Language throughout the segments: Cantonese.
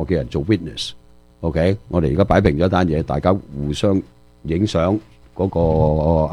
我嘅人做 witness，OK，我哋而家擺平咗一單嘢，大家互相影相嗰個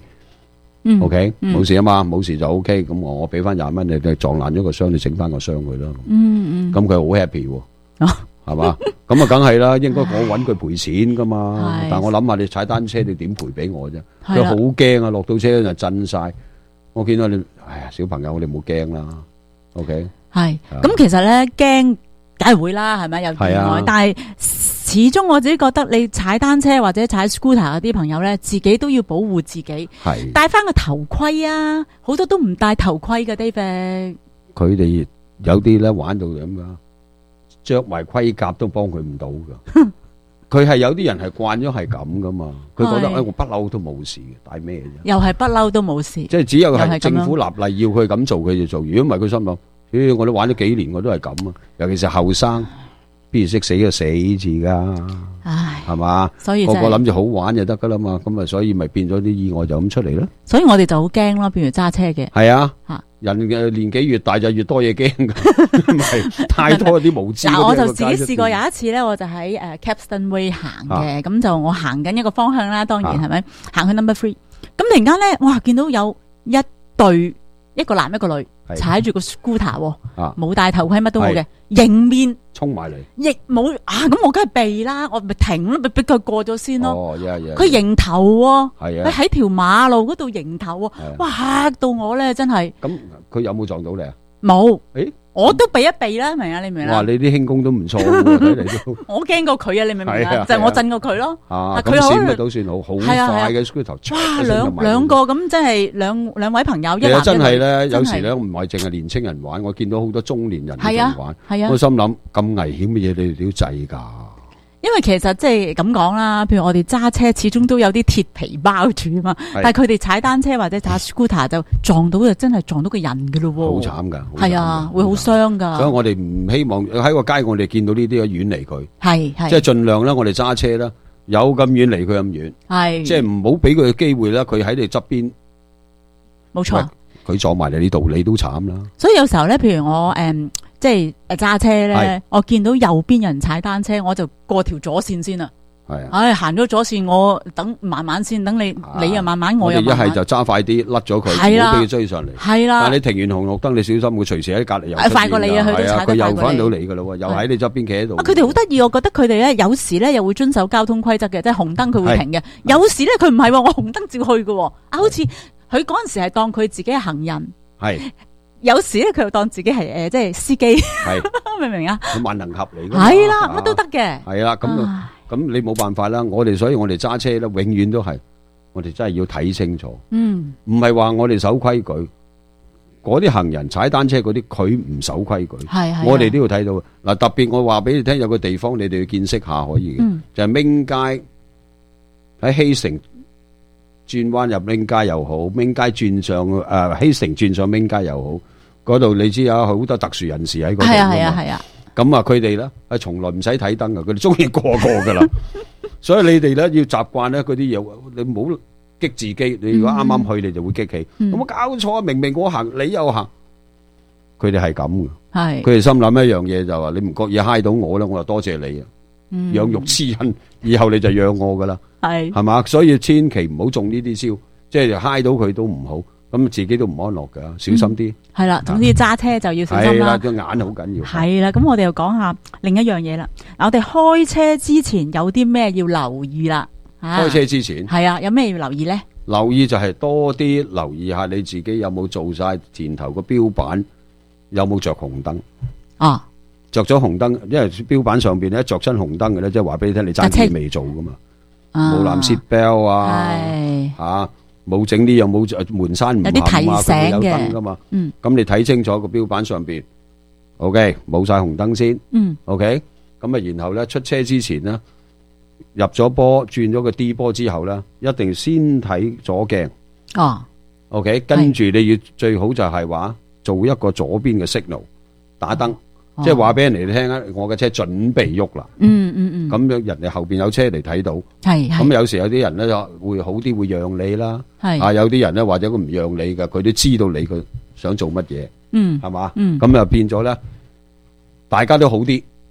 ID，OK，冇事啊嘛，冇事就 OK，咁我俾翻20蚊你，你撞爛咗個箱，你整翻個箱佢啦。咁佢好 happy 喎，係嘛？咁啊，梗係啦，應該我揾佢賠錢噶嘛。但係我諗下，你踩單車你點賠俾我啫？佢好驚啊，落到車就震晒。我見到你，哎呀，小朋友，我哋冇驚啦。OK， 係咁，其實咧驚梗係會啦，係咪有意外？但係始終我自己覺得，你踩單車或者踩 scooter 嗰啲朋友咧，自己都要保護自己，戴翻個頭盔啊！好多都唔戴頭盔嘅 David。 佢哋有啲咧玩到咁噶，着埋盔甲都幫佢唔到噶。佢係有啲人係慣咗係咁噶嘛，佢覺得我不嬲都冇事嘅，戴咩啫？ 又係不嬲都冇事， 即係只有係政府立例要佢咁做，佢就做。如果唔係，佢心諗，我都玩咗幾年，我都係咁啊。尤其是後生，邊識死就死字噶，係嘛？ 所以個個諗住好玩就得噶啦嘛，咁啊，所以咪變咗啲意外就咁出嚟啦。 所以我哋就好驚咯，譬如揸車嘅。 係啊。人嘅年紀越大就越多嘢驚噶，唔係太多啲無知。 我就自己試過有一次咧，我就喺Capstan Way 行嘅，咁就我行緊一個方向啦，當然係咪行去 Number 3，咁突然間咧，哇，見到有一對一個男一個女踩住個 scooter，冇戴頭盔，乜都冇嘅，迎面衝埋嚟， 亦冇咁我梗係避啦，我咪停咯，俾佢過咗先咯。佢迎頭喎，佢喺條馬路嗰度迎頭喎，哇，嚇到我咧，真係。 咁佢有冇撞到你啊？ 冇。我都避一避啦，明啊？你明啦？ 哇！你啲輕功都唔錯喎，睇嚟都。 我驚過佢啊！你明唔明啊？就係我震過佢咯。 佢閃都算好快嘅 scooter。 哇！兩個咁，真係兩位朋友一男一女。 真係咧，有時咧唔係淨係年青人玩，我見到好多中年人都玩。我心諗咁危險嘅嘢，你哋都要制㗎。 因為其實即係咁講啦，譬如我哋揸車始終都有啲鐵皮包住啊嘛，但係佢哋踩單車或者踩 scooter 就撞到就真係撞到個人噶咯喎， 好慘噶， 係啊，會好傷噶。 所以我哋唔希望喺個街我哋見到呢啲遠離佢， 係即係盡量咧，我哋揸車啦，有咁遠離佢咁遠， 係即係唔好俾佢嘅機會啦，佢喺你側邊， 冇錯， 佢撞埋嚟呢度，你都慘啦。 所以有時候咧，譬如我即係揸車咧，我見到右邊人踩單車，我就過條左線先啦。係啊，行咗左線，我等慢慢先，等你又慢慢，我又慢慢。一係就揸快啲，甩咗佢，唔好俾佢追上嚟。係啦，但係你停完紅綠燈，你小心會隨時喺隔籬又快過你啊！佢都踩得快過你。 佢又翻到嚟噶咯，又喺你側邊企喺度。 佢哋好得意，我覺得佢哋咧有時咧又會遵守交通規則嘅，即係紅燈佢會停嘅。有時咧佢唔係，我紅燈照去嘅。好似佢嗰陣時係當佢自己係行人。係。有時咧，佢又當自己係即係司機，明唔明啊？ 佢萬能俠嚟嘅， 係啦，乜都得嘅。 係啦，咁你冇辦法啦。所以我哋揸車咧，永遠都係我哋真係要睇清楚。唔係話我哋守規矩，嗰啲行人踩單車嗰啲，佢唔守規矩。我哋都要睇到嗱。特別我話俾你聽，有個地方你哋要見識下可以嘅，就係明街喺希城。轉彎入明街又好，明街轉上希城轉上明街又好，嗰度你知有好多特殊人士喺嗰度。係啊。咁啊，佢哋咧係從來唔使睇燈噶，佢哋中意過噶啦。所以你哋咧要習慣咧嗰啲嘢，你唔好激自己。你如果啱啱去，你就會激氣。有冇搞錯啊？明明我行，你又行。佢哋係咁嘅。係。佢哋心諗一樣嘢就話：你唔覺意揩到我咧，我就多謝你啊。養育之恩，以後你就養我噶啦。係嘛，所以千祈唔好中呢啲招，即係揩到佢都唔好，咁自己都唔安樂噶，小心啲。係啦，總之揸車就要小心啦。係啦，個眼好緊要。係啦，咁我哋又講下另一樣嘢啦。嗱，我哋開車之前有啲咩要留意啦？ 開車之前係啊，有咩要留意咧？ 留意就係多啲留意下你自己有冇做晒前頭個標板，有冇着紅燈啊？着咗紅燈，因為標板上邊咧着親紅燈嘅咧，即係話俾你聽，你揸車未做噶嘛。冇攬 seat belt 啊，冇整啲又冇門閂唔冚啊，佢有燈噶嘛。咁你睇清楚個標板上邊 ，OK， 冇晒紅燈先，OK， 咁啊，然後咧出車之前咧，入咗波轉咗個 D 波之後咧，一定先睇左鏡。OK， 跟住你要最好就係話做一個左邊嘅 signal 打燈。即係話俾人哋聽啊！我嘅車準備喐啦，咁樣人哋後邊有車嚟睇到，咁有時有啲人咧就會好啲，會讓你啦，有啲人咧或者佢唔讓你嘅，佢都知道你佢想做乜嘢，係嘛，咁就變咗咧，大家都好啲，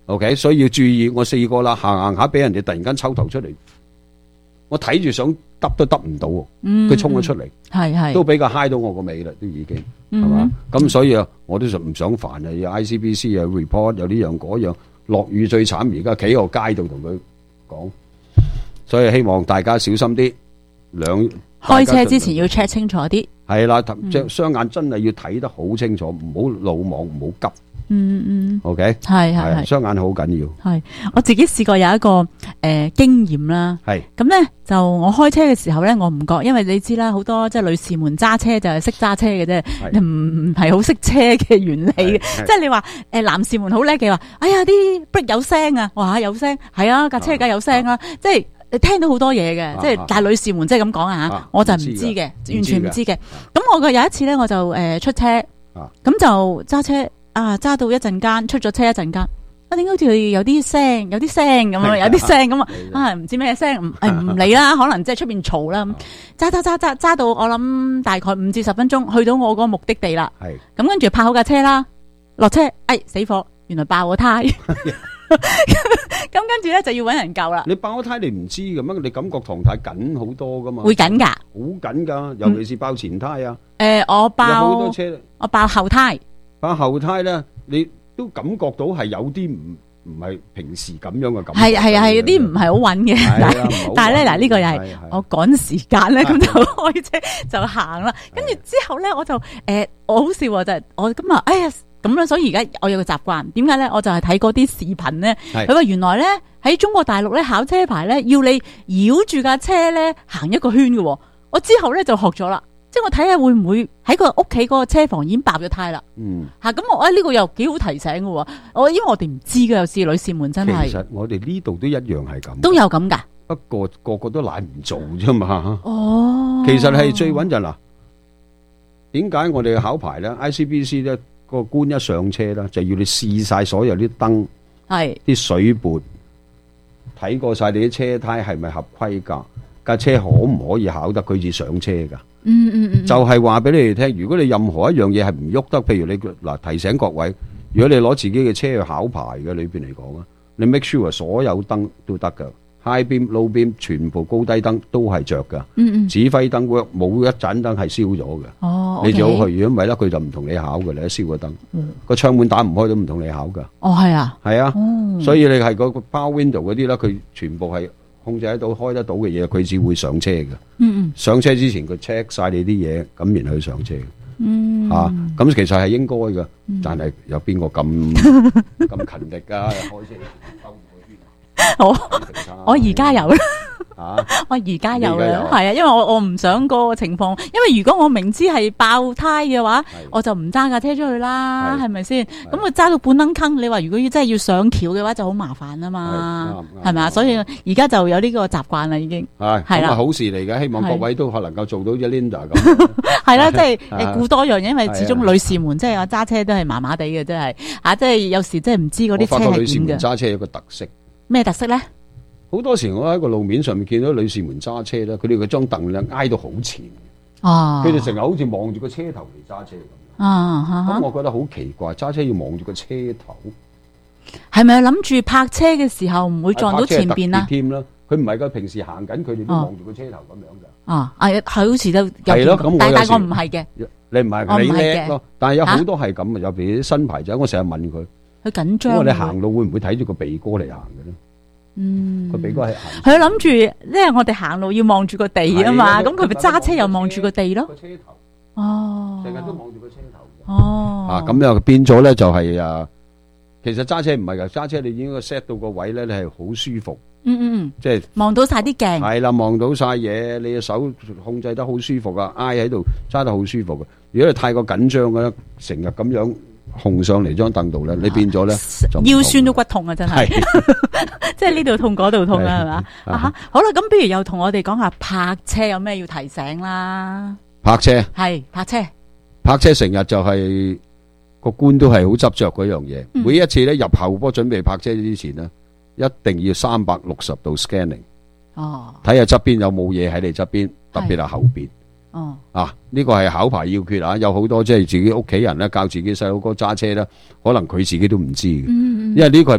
OK， 所以要注意。我試過啦，行下俾人哋突然間抽頭出嚟，我睇住想揼都揼唔到，佢衝咗出嚟， 係都俾佢嗨到我個尾啦，都已經係嘛。咁所以啊，我都唔想煩啊，有 ICBC 啊 report 有呢樣嗰樣，落雨最慘，而家企喺個街度同佢講，所以希望大家小心啲， 開車之前要 check 清楚啲。 係啦，隻雙眼真係要睇得好清楚，唔好魯莽，唔好急。OK， 係雙眼好緊要。 係我自己試過有一個經驗啦。 係咁咧，就我開車嘅時候咧，我唔覺，因為你知啦，好多即係女士們揸車就係識揸車嘅啫，唔係好識車嘅原理嘅。即係你話男士們好叻嘅話，哎呀啲 brake 有聲啊，哇有聲，係啊架車梗有聲啦，即係你聽到好多嘢嘅，即係但係女士們即係咁講啊，我就唔知嘅，完全唔知嘅。咁我有一次咧，我就出車，咁就揸車。揸到一陣間，出咗車一陣間，點解好似有啲聲咁啊？有啲聲咁啊，唔知咩聲，唔理啦，可能即係出邊嘈啦咁。揸到我諗大概5至10分鐘，去到我個目的地啦。係咁跟住泊好架車啦，落車，死火，原來爆咗胎。咁跟住咧就要搵人救啦。你爆咗胎你唔知嘅咩？你感覺狀態緊好多噶嘛？會緊噶，好緊噶，尤其是爆前胎啊。我爆好多車，我爆後胎。把後胎咧，你都感覺到係有啲唔係平時咁樣嘅感覺，係有啲唔係好穩嘅。但係咧嗱，呢個又係我趕時間咧，咁就開車就行啦。跟住之後咧，我就我好笑就係我咁啊，咁樣，所以而家我有個習慣，點解咧？我就係睇嗰啲視頻咧，佢話原來咧喺中國大陸咧考車牌咧，要你繞住架車咧行一個圈嘅。我之後咧就學咗啦。即係我睇下會唔會喺個屋企嗰個車房已經爆咗胎啦。咁我呢個又幾好提醒嘅。因為我哋唔知嘅，有時女士們真係。其實我哋呢度都一樣係咁。都有咁噶。不過個個都懶唔做啫嘛。其實係最穩陣嗱。點解我哋考牌咧 ？ICBC 咧個官一上車咧，就要你試晒所有啲燈，啲水撥，睇過晒你啲車胎係咪合規格，架車可唔可以考得佢至上車噶？就係話俾你哋聽，如果你任何一樣嘢係唔喐得，譬如你嗱提醒各位，如果你攞自己嘅車去考牌嘅裏邊嚟講啊，你 make sure 所有燈都得噶 ，high beam、low beam 全部高低燈都係着噶，指揮燈 work 冇一盞燈係燒咗嘅，你最好去，如果唔係咧，佢就唔同你考嘅，你一燒個燈，個窗門打唔開都唔同你考噶。係啊，係啊，所以你係嗰個 power window 嗰啲咧，佢全部係控制得到、開得到嘅嘢，佢只會上車嘅。上車之前佢 check 晒你啲嘢，咁然後去上車。咁其實係應該嘅，但係有邊個咁勤力噶？開車兜唔去邊？我而家有啦。我而家有啦，係啊，因為我唔想嗰個情況，因為如果我明知係爆胎嘅話，我就唔揸架車出去啦，係咪先？咁我揸到半坑坑，你話如果真係要上橋嘅話，就好麻煩啊嘛，係咪啊？所以而家就有呢個習慣啦，已經係啦，好事嚟嘅，希望各位都可能夠做到一 Linda 咁。係啦，即係顧多樣嘢，因為始終女士們即係我揸車都係麻麻地嘅，真係即係有時真係唔知嗰啲車係點嘅。我發覺女士們揸車有個特色，咩特色咧？好多時我喺個路面上面見到女士們揸車咧，佢哋個張凳咧挨到好前，佢哋成日好似望住個車頭嚟揸車咁。咁我覺得好奇怪，揸車要望住個車頭，係咪諗住泊車嘅時候唔會撞到前邊啊？添啦，佢唔係噶，平時行緊佢哋都望住個車頭咁樣噶。係好似都係咯，咁但係我唔係嘅，你唔係你叻咯，但係有好多係咁啊，尤其啲新牌仔，我成日問佢，佢緊張，因為你行路會唔會睇住個鼻哥嚟行嘅咧？個鼻哥係行，佢諗住，因為我哋行路要望住個地啊嘛，咁佢咪揸車又望住個地咯。個車頭，成日都望住個車頭。咁又變咗咧，就係其實揸車唔係噶，揸車你應該 set 到個位咧，你係好舒服。即係望到晒啲鏡。係啦，望到晒嘢，你嘅手控制得好舒服啊，挨喺度揸得好舒服嘅。如果你太過緊張嘅咧，成日咁樣控上嚟張凳度咧，你變咗咧腰酸都骨痛啊！真係，即係呢度痛嗰度痛啦，係嘛？好啦，咁不如又同我哋講下泊車有咩要提醒啦？泊車係泊車，成日就係個官都係好執着嗰樣嘢。每一次咧入後波準備泊車之前呢，一定要360度 scanning，睇下側邊有冇嘢喺你側邊，特別係後邊。呢個係考牌要訣啊！有好多即係自己屋企人咧教自己細佬哥揸車咧，可能佢自己都唔知嘅，因為呢個係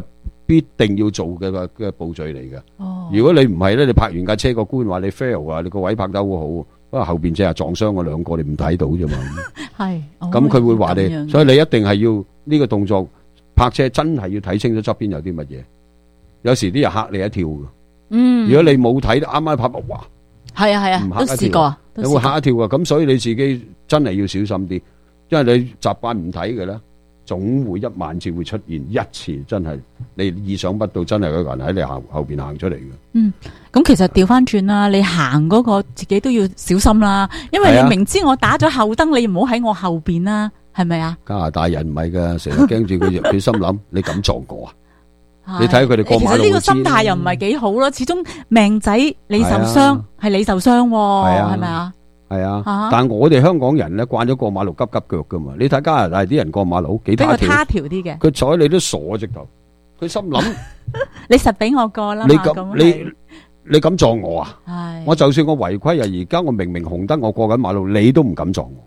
必定要做嘅步序嚟嘅。 哦， 如果你唔係咧，你泊完架車個官話你 fail 啊，你個位泊得好好，不過後邊只係撞傷我兩個，你唔睇到啫嘛。 係， 咁佢會話咁樣你，所以你一定係要呢個動作泊車，真係要睇清楚側邊有啲乜嘢。有時啲人嚇你一跳嘅。如果你冇睇，啱啱拍哇， 係啊係啊，都試過啊， 你會嚇一跳嘅。咁所以你自己真係要小心啲，因為你習慣唔睇嘅咧，總會10000次會出現一次，真係你意想不到，真係有個人喺你後邊行出嚟嘅。 咁其實調翻轉啦，你行嗰個自己都要小心啦，因為你明知我打咗後燈，你唔好喺我後邊啦，係咪啊？ 加拿大人唔係噶，成日驚住佢，佢心諗你敢撞過啊？你睇佢哋過馬路， 其實呢個心態又唔係幾好咯，始終命仔你受傷係你受傷，係咪啊？ 係啊，但係我哋香港人咧慣咗過馬路急急腳噶嘛，你睇加拿大啲人過馬路幾他條啲嘅，佢睬你都傻直頭，佢心諗你實俾我過啦， 你敢撞我啊？我就算我違規啊，而家我明明紅燈我過緊馬路，你都唔敢撞我。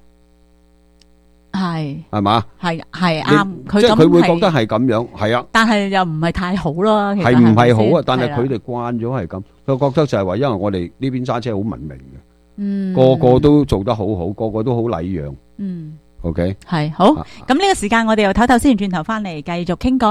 係嘛？係啱，即係佢會覺得係咁樣，係啊。但係又唔係太好咯，係唔係好啊？但係佢哋慣咗係咁，佢覺得就係話，因為我哋呢邊揸車好文明嘅，個個都做得好好，個個都好禮讓。OK，係好。咁呢個時間我哋又唞唞先，轉頭翻嚟繼續傾過。